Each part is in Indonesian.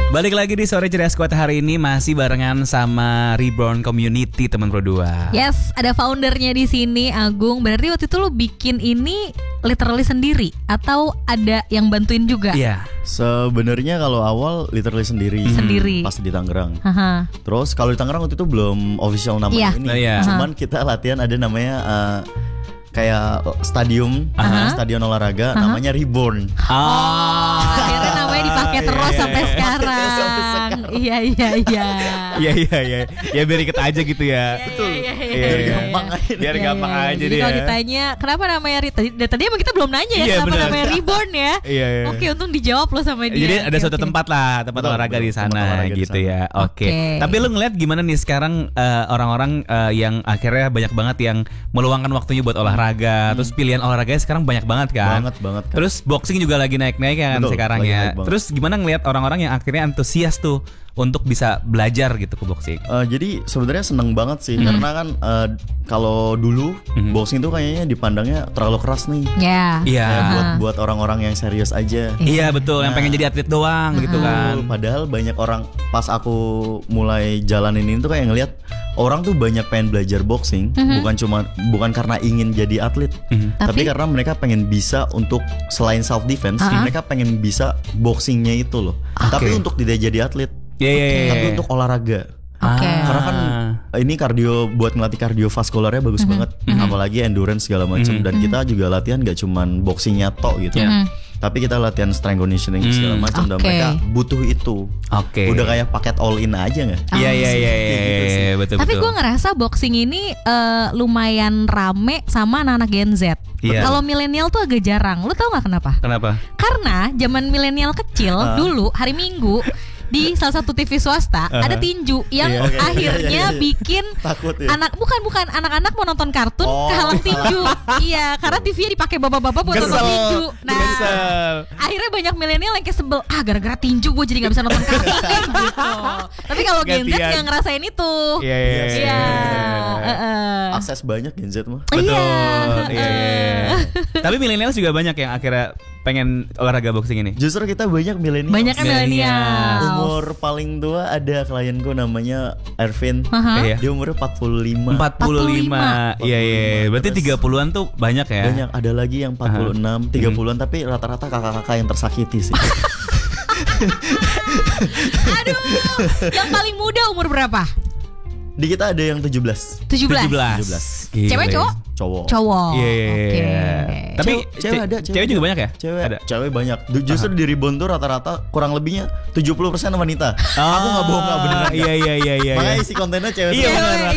Balik lagi di Sore Ceria Squad hari ini masih barengan sama Reborn Community teman Pro 2. Yes, ada foundernya di sini, Agung. Berarti waktu itu lo bikin ini literally sendiri atau ada yang bantuin juga? Iya. Sebenarnya kalau awal literally sendiri. Pas di Tangerang. Terus kalau di Tangerang waktu itu belum official namanya ini. Cuman kita latihan ada namanya kayak stadium olahraga namanya Reborn. Akhirnya namanya dipakai terus sampai sekarang. Iya. Ya biar iket aja gitu ya. Betul. Biar gampang aja. Biar gampang aja Jadi dia. kalau ditanya kenapa namanya tadi emang kita belum nanya ya kenapa namanya Reborn ya. Iya. Oke, untung dijawab loh sama dia. Jadi ada suatu tempat lah, tempat olahraga di sana gitu ya. Oke. Tapi lu ngeliat gimana nih sekarang orang-orang yang akhirnya banyak banget yang meluangkan waktunya buat olahraga. Terus pilihan olahraganya sekarang banyak banget kan. Banget kan. Terus boxing juga lagi naik-naik kan sekarang ya. Terus gimana ngeliat orang-orang yang akhirnya antusias tuh untuk bisa belajar gitu ke boxing? Jadi sebenarnya seneng banget sih karena kan kalau dulu boxing tuh kayaknya dipandangnya terlalu keras nih. Iya. Buat orang-orang yang serius aja. Iya betul, yang pengen jadi atlet doang gitu kan. Padahal banyak orang pas aku mulai jalanin ini tuh kayak ngelihat orang tuh banyak pengen belajar boxing, bukan karena ingin jadi atlet, tapi karena mereka pengen bisa untuk selain self defense, mereka pengen bisa boxingnya itu loh. Tapi untuk tidak jadi atlet. Tapi untuk olahraga. Karena kan ini kardio buat ngelatih kardiovaskularnya bagus banget, apalagi endurance segala macam. Dan kita juga latihan gak cuman boxingnya tok gitu, tapi kita latihan strength conditioning segala macam. Dan mereka butuh itu. Udah kayak paket all in aja nggak? Iya betul. Tapi gue ngerasa boxing ini lumayan rame sama anak-anak Gen Z. Kalau milenial tuh agak jarang. Lu tau nggak kenapa? Kenapa? Karena zaman milenial kecil dulu hari Minggu di salah satu TV swasta ada tinju yang akhirnya bikin anak bukan anak-anak mau nonton kartun kehalang tinju. Iya, karena TV-nya dipakai bapak-bapak buat nonton tinju. Nah, akhirnya banyak milenial yang kayak sebel, gara-gara tinju gue jadi nggak bisa nonton kartun gitu. Tapi kalau Gen Z yang ngerasain itu, iya, akses banyak Gen Z mah. Betul. Iya. Tapi milenial juga banyak yang akhirnya pengen olahraga boxing ini. Justru kita banyak milenial. Banyak milenial. Umur paling tua ada klienku namanya Ervin. Dia umurnya 45. 45. Iya. Berarti 30-an tuh banyak ya? Banyak, ada lagi yang 46, 30-an tapi rata-rata kakak-kakak yang tersakiti sih. Aduh, yang paling muda umur berapa? Di kita ada yang 17. 17. Cewek cowok? Cowok. Iya. Tapi cewek juga banyak ya? Cewek banyak. Justru di Reborn tuh rata-rata kurang lebihnya 70% wanita. Aku nggak bohong, nggak beneran. Iya. Makanya isi kontennya cewek. Iya.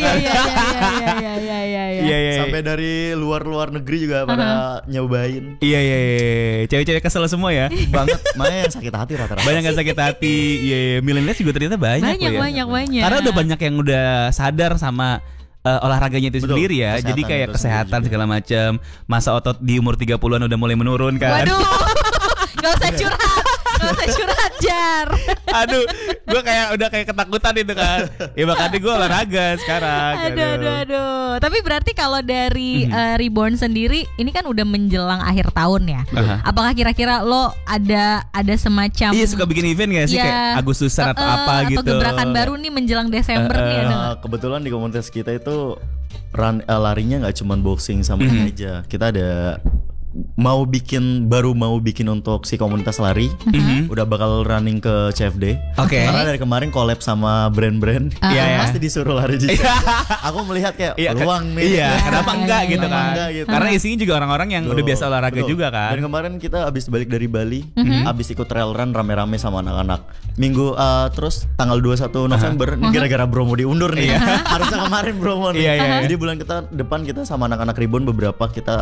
Sampai dari luar negeri juga pada nyobain. Iya. Cewek-cewek kesel semua ya. Banget. Makanya yang sakit hati rata-rata. Banyak yang sakit hati. Iya. Milenial juga ternyata banyak. Banyak. Karena udah banyak yang udah sadar sama olahraganya itu sendiri ya. Jadi kayak kesehatan segala macam. Masa otot di umur 30-an udah mulai menurun kan. Waduh. Gak usah curhat Jar. Aduh, gue udah kayak ketakutan itu kan. Ya makanya gue olahraga sekarang. Aduh. Tapi berarti kalau dari Reborn sendiri, ini kan udah menjelang akhir tahun ya. Apakah kira-kira lo ada semacam suka bikin event gak sih kayak Agustusan atau apa gitu? Atau gebrakan baru nih menjelang Desember nih ada? Kebetulan di komunitas kita itu larinya nggak cuma boxing sama aja. Kita ada mau bikin untuk si komunitas lari. Udah bakal running ke CFD. Karena dari kemarin collab sama brand-brand. Pasti disuruh lari juga. Aku melihat kayak peluang nih. Kenapa enggak gitu kan? Karena isinya juga orang-orang yang udah biasa olahraga juga kan. Dan kemarin kita abis balik dari Bali, abis ikut trail run rame-rame sama anak-anak. Minggu terus tanggal 21 November ini gara-gara Bromo diundur nih. Harusnya kemarin Bromo nih. Jadi bulan depan kita sama anak-anak Reborn beberapa kita